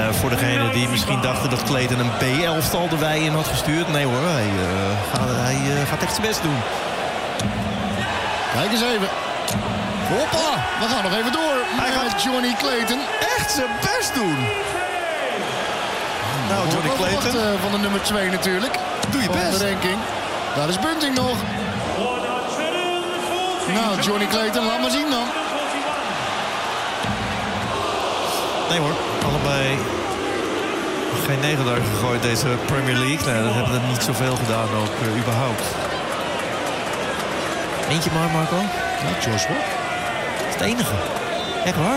voor degenen die misschien dachten dat Clayton een B-elftal de wei in had gestuurd. Nee hoor, hij gaat echt zijn best doen. Kijk eens even. Hoppa, we gaan nog even door. Hij gaat Johnny Clayton. Echt zijn best doen. Nou, Johnny Clayton. Van de nummer 2 natuurlijk. Doe je best. Van de ranking. Daar is Bunting nog. Nou, Johnny Clayton, laat maar zien dan. Nee hoor, allebei geen 9 daar gegooid deze Premier League. Nee, dat hebben we niet zoveel gedaan ook überhaupt. Eentje maar, Marco. Ja, Joshua. Dat is het enige. Echt waar?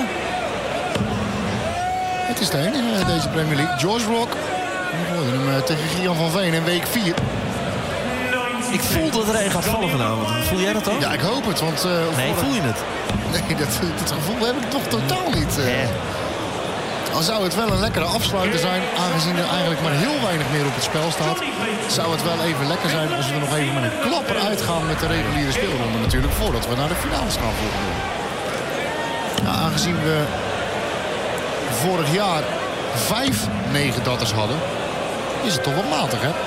Het is de enige deze Premier League. George Rock. We gooien hem tegen Gian van Veen in week 4. Ik voel dat er een gaat vallen vanavond. Voel jij dat ook? Ja, ik hoop het. Want, nee, voel je het? Nee, dat gevoel heb ik toch totaal niet. Al zou het wel een lekkere afsluiter zijn, aangezien er eigenlijk maar heel weinig meer op het spel staat, zou het wel even lekker zijn als we er nog even met een klapper uitgaan met de reguliere speelronde natuurlijk, voordat we naar de finales gaan volgende. Ja, aangezien we vorig jaar 5 9-datters hadden, is het toch wat matig, hè?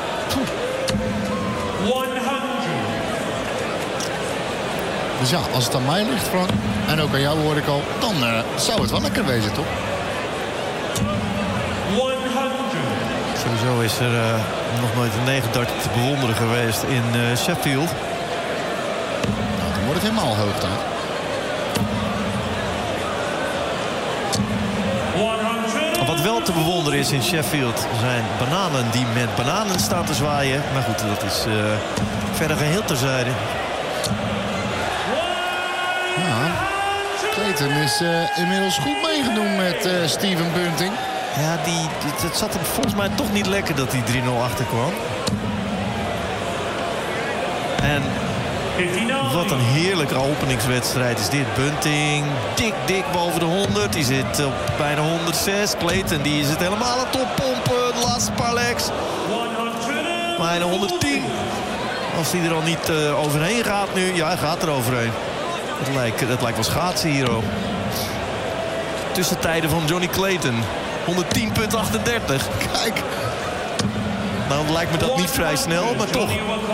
Dus ja, als het aan mij ligt, Frank, en ook aan jou hoor ik al, dan zou het wel lekker wezen, toch? Sowieso is er nog nooit een 9-dart te bewonderen geweest in Sheffield. Nou, dan wordt het helemaal hoog daar. Wat wel te bewonderen is in Sheffield zijn bananen die met bananen staan te zwaaien. Maar goed, dat is verder geheel terzijde. Ja, Clayton is inmiddels goed meegedoen met Steven Bunting. Ja, het zat hem volgens mij toch niet lekker dat hij 3-0 achterkwam. En wat een heerlijke openingswedstrijd is dit. Bunting dik boven de 100. Die zit op bijna 106. Clayton die is het helemaal aan het oppompen. De laatste paar legs. Bijna 110. Als hij er al niet overheen gaat nu. Ja, hij gaat er overheen. Het lijkt wel schaatsen hier ook. Tussentijden van Johnny Clayton. 110,38. Kijk. Nou, dan lijkt me dat niet vrij snel, maar toch.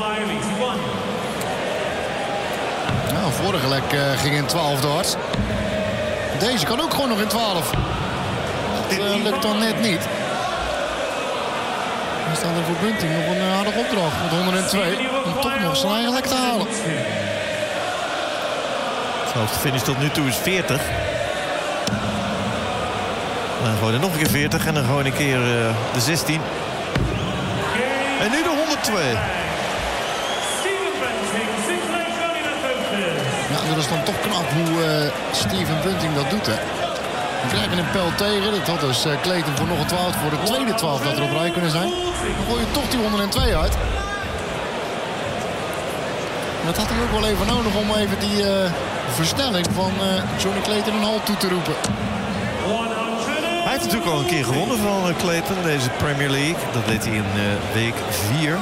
Nou, vorige lek ging in 12 darts. Deze kan ook gewoon nog in 12. Dat lukt dan net niet. Dan staat er voor Bunting nog een aardige opdracht. Met 102. Om toch nog zijn eigen lek te halen. De hoogste finish tot nu toe is 40. Dan gooi je er nog een keer 40 en dan gooi je een keer de 16. En nu de 102. Ja, dat is dan toch knap hoe Steven Bunting dat doet, hè. We krijgen een pijl tegen. Dat had dus Clayton voor nog een 12 voor de tweede 12 dat er op rij kunnen zijn. Dan gooi je toch die 102 uit. En dat had hij ook wel even nodig om even die versnelling van Johnny Clayton een halt toe te roepen. Hij heeft natuurlijk al een keer gewonnen van Clayton, deze Premier League. Dat deed hij in week 4.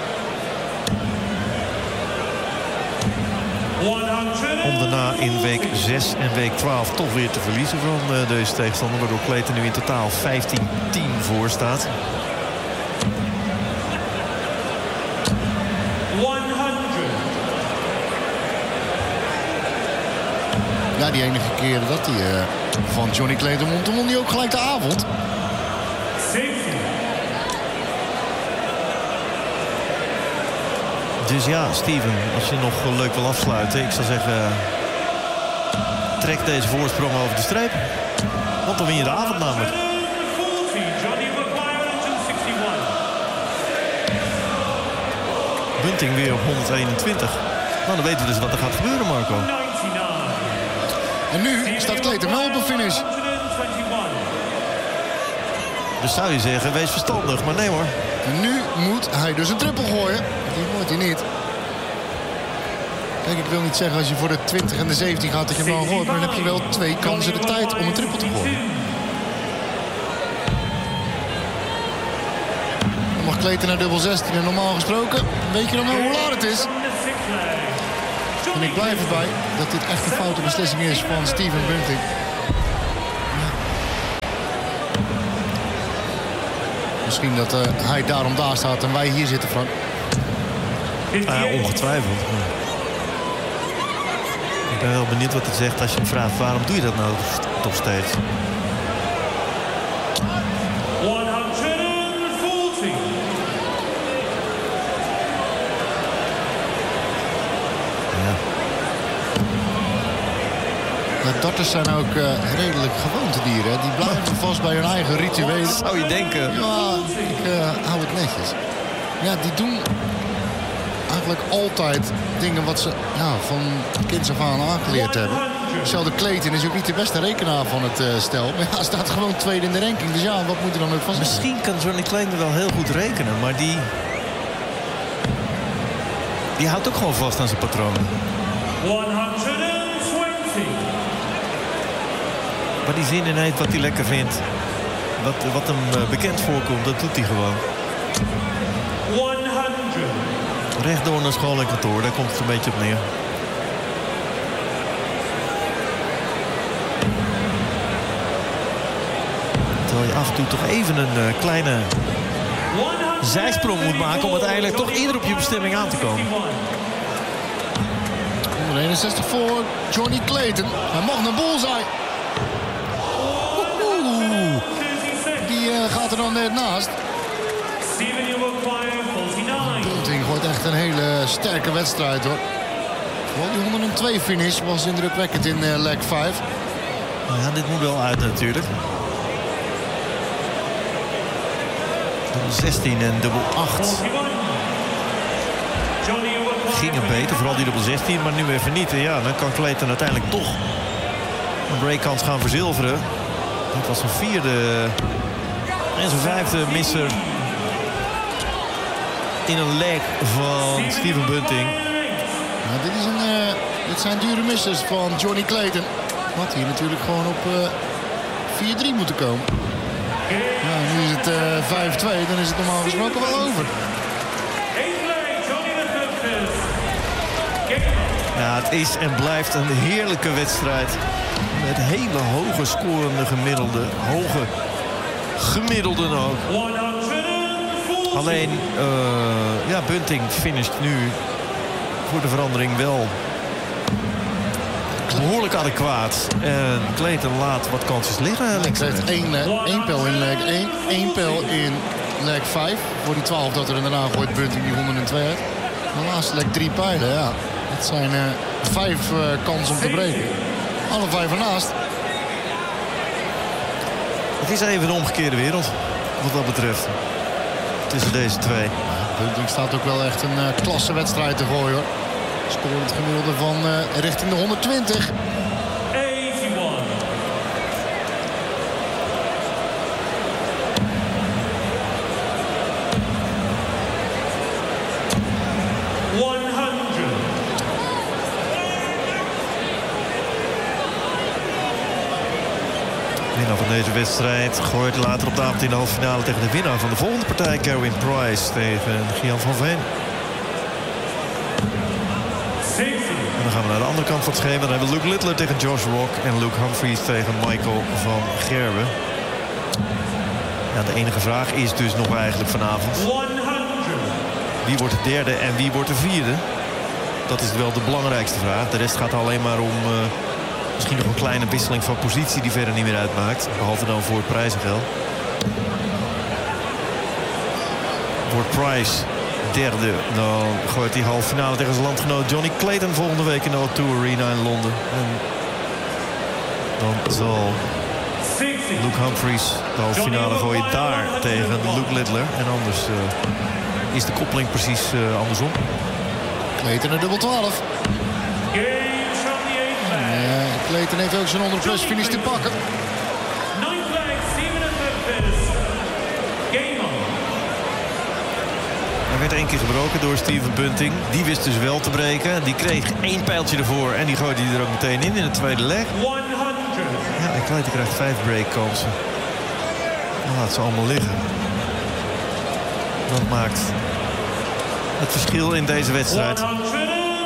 Om daarna in week 6 en week 12 toch weer te verliezen van deze tegenstander. Waardoor Clayton nu in totaal 15-10 voor staat. Ja, die enige keer dat hij van Johnny Clayton won hij ook gelijk de avond. Dus ja, Steven, als je nog leuk wil afsluiten, ik zou zeggen, trek deze voorsprong over de streep. Want dan win je de avond namelijk. Bunting weer op 121. Nou, dan weten we dus wat er gaat gebeuren, Marco. En nu staat Clayton wel op een finish. Dus zou je zeggen, wees verstandig, maar nee hoor. En nu moet hij dus een triple gooien. Die gooit hij niet. Kijk, ik wil niet zeggen als je voor de 20 en de 17 gaat dat je hem al gooit. Maar dan heb je wel 2 kansen de tijd om een triple te gooien. Dan mag Clayton naar dubbel 16 en normaal gesproken weet je dan wel hoe laat het is. En ik blijf erbij dat dit echt een foute beslissing is van Steven Bunting. Misschien dat hij daarom daar staat en wij hier zitten, Frank. Ongetwijfeld. Ik ben wel benieuwd wat hij zegt als je hem vraagt... waarom doe je dat nou toch steeds? 140. Ja. De darters zijn ook redelijk gewoontedieren. Die blijven vast bij hun eigen rituelen. Zou je denken? Ja, ik hou het netjes. Ja, die doen eigenlijk altijd dingen wat ze van kinds af aan aangeleerd hebben. Sheldon Clayton is ook niet de beste rekenaar van het stel. Maar hij staat gewoon tweede in de ranking. Dus ja, wat moet er dan ook van zijn? Misschien kan Johnny Clayton wel heel goed rekenen. Maar die houdt ook gewoon vast aan zijn patronen. 120. Waar hij zin in heeft, wat hij lekker vindt. Wat hem bekend voorkomt, dat doet hij gewoon. 100. Rechtdoor naar school en kantoor, daar komt het een beetje op neer. Terwijl je af en toe toch even een kleine zijsprong moet maken... om uiteindelijk toch eerder op je bestemming aan te komen. 161 voor Johnny Clayton. Hij mag naar bullseye. Die gaat er dan net naast. Bunting gooit echt een hele sterke wedstrijd, hoor. Vooral die 102 finish was indrukwekkend in leg 5. Ja, dit moet wel uit natuurlijk. Dubbel 16 en dubbel 8. Gingen beter, vooral die dubbel 16, maar nu even niet. En ja, dan kan Clayton uiteindelijk toch een breakkans gaan verzilveren. Dat was zijn vierde en zijn vijfde misser in een leg van Steven Bunting. Nou, dit zijn dure missers van Johnny Clayton. Had hier natuurlijk gewoon op 4-3 moeten komen. Ja, nu is het 5-2, dan is het normaal gesproken wel over. Ja, het is en blijft een heerlijke wedstrijd. Met hele hoge scorende hoge gemiddelden ook. Alleen, Bunting finisht nu voor de verandering wel behoorlijk adequaat. En Clayton laat wat kansjes liggen. Hij krijgt één pijl in leg 1, één pijl in leg 5. Voor die 12 dat er daarna gooit Bunting die 102 uit. De laatste leg 3 pijlen, ja. Het zijn 5 kansen om te breken. Alle 5 ernaast. Het is even een omgekeerde wereld, wat dat betreft. Tussen deze twee. Bunting staat ook wel echt een klasse wedstrijd te gooien, hoor. Scoort het gemiddelde van richting de 120. 100. Winnaar van deze wedstrijd gooit later op de avond in de halve finale tegen de winnaar van de volgende partij, Gerwin Price tegen Gian van Veen. En dan gaan we naar de andere kant van het schema. Dan hebben we Luke Littler tegen Josh Rock en Luke Humphries tegen Michael van Gerwen. Ja, de enige vraag is dus nog eigenlijk vanavond: 100. wie wordt de derde en wie wordt de vierde? Dat is wel de belangrijkste vraag. De rest gaat alleen maar om misschien nog een kleine wisseling van positie die verder niet meer uitmaakt. Behalve dan voor het prijzengeld. Wordt Price derde, dan gooit hij halve finale tegen zijn landgenoot Johnny Clayton volgende week in de O2 Arena in Londen. En dan zal Luke Humphries de halve finale gooien daar tegen Luke Littler. En anders is de koppeling precies andersom. Clayton naar dubbel 12. Clayton heeft ook zijn 100 plus finish te pakken. Hij werd 1 keer gebroken door Steven Bunting. Die wist dus wel te breken. Die kreeg 1 pijltje ervoor en die gooide hij er ook meteen in het tweede leg. 100. Ja, en Clayton krijgt 5 breakkansen. Dan laat ze allemaal liggen. Dat maakt het verschil in deze wedstrijd. 140.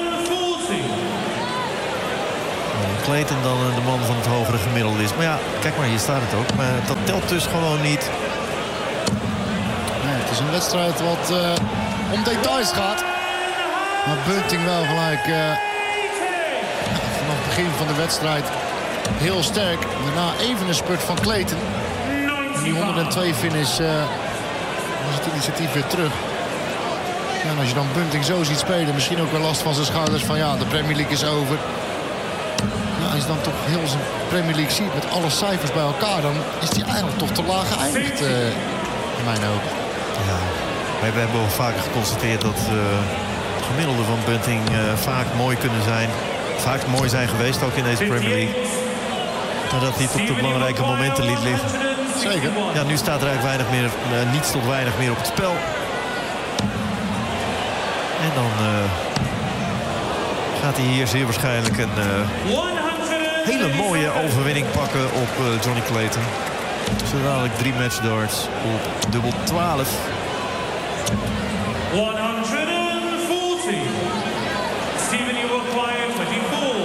Clayton dan de man van het hogere gemiddelde is. Maar ja, kijk maar, hier staat het ook. Maar dat telt dus gewoon niet Het is een wedstrijd wat om details gaat. Maar Bunting wel gelijk vanaf het begin van de wedstrijd heel sterk. Daarna even een spurt van Clayton. En die 102 finish was het initiatief weer terug. Ja, en als je dan Bunting zo ziet spelen, misschien ook wel last van zijn schouders van ja, de Premier League is over. Ja, als je dan toch heel zijn Premier League ziet met alle cijfers bij elkaar, dan is hij eigenlijk toch te laag geëindigd in mijn ogen. Ja, we hebben al vaker geconstateerd dat het gemiddelde van Bunting vaak mooi kunnen zijn. Vaak mooi zijn geweest, ook in deze Premier League. Maar dat hij het op de belangrijke momenten liet liggen. Zeker. Ja, nu staat er eigenlijk niets tot weinig meer op het spel. En dan gaat hij hier zeer waarschijnlijk een hele mooie overwinning pakken op Johnny Clayton. Zo dadelijk 3 matchdarts op dubbel 12. 140. Steven, you require 24.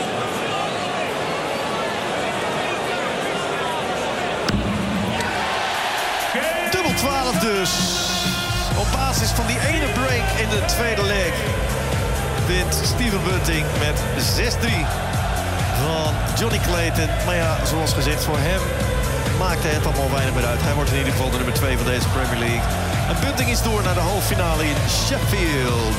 Dubbel 12 dus. Op basis van die ene break in de tweede leg wint Steven Bunting met 6-3 van Johnny Clayton. Maar ja, zoals gezegd, voor hem maakte het allemaal weinig meer uit. Hij wordt in ieder geval de nummer 2 van deze Premier League. En Bunting is door naar de halve finale in Sheffield.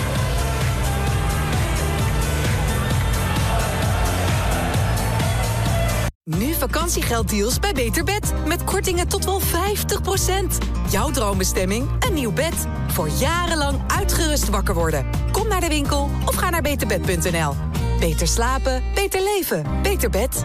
Nu vakantiegelddeals bij Beter Bed. Met kortingen tot wel 50%. Jouw droombestemming, een nieuw bed. Voor jarenlang uitgerust wakker worden. Kom naar de winkel of ga naar beterbed.nl. Beter slapen, beter leven, beter bed.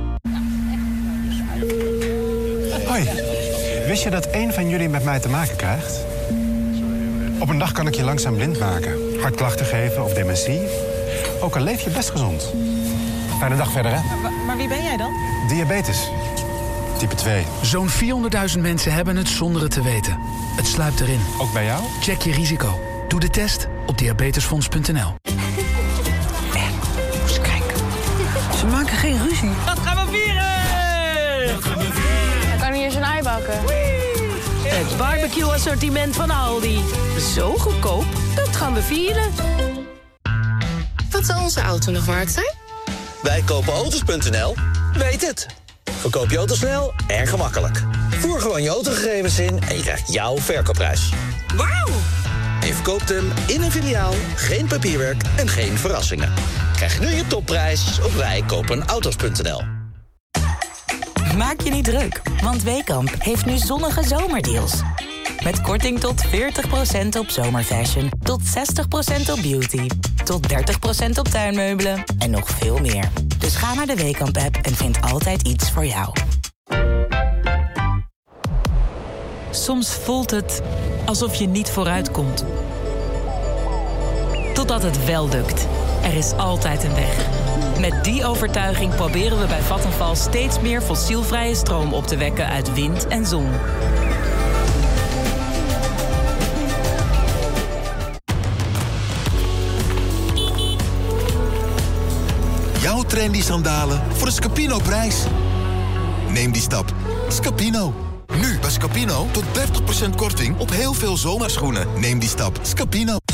Hoi, wist je dat één van jullie met mij te maken krijgt? Op een dag kan ik je langzaam blind maken, hartklachten geven of dementie. Ook al leef je best gezond. Fijne dag verder, hè? Maar wie ben jij dan? Diabetes. Type 2. Zo'n 400.000 mensen hebben het zonder het te weten. Het sluipt erin. Ook bij jou? Check je risico. Doe de test op diabetesfonds.nl. Eens kijken. Ze maken geen ruzie. Dat gaan we vieren! Dan kan hier zijn ei bakken. Het barbecue-assortiment van Aldi. Zo goedkoop, dat gaan we vieren. Wat zal onze auto nog waard zijn? Wij kopen auto's.nl. Weet het. Verkoop je auto snel en gemakkelijk. Voer gewoon je autogegevens in en je krijgt jouw verkoopprijs. Wauw! En je verkoopt hem in een filiaal, geen papierwerk en geen verrassingen. Krijg nu je topprijs op wijkopenauto's.nl. Maak je niet druk, want Weekamp heeft nu zonnige zomerdeals. Met korting tot 40% op zomerfashion, tot 60% op beauty, tot 30% op tuinmeubelen en nog veel meer. Dus ga naar de Weekamp-app en vind altijd iets voor jou. Soms voelt het alsof je niet vooruit komt. Totdat het wel lukt. Er is altijd een weg. Met die overtuiging proberen we bij Vattenfall steeds meer fossielvrije stroom op te wekken uit wind en zon. Jouw trendy sandalen voor een Scapino-prijs. Neem die stap. Scapino. Nu bij Scapino tot 30% korting op heel veel zomerschoenen. Neem die stap. Scapino.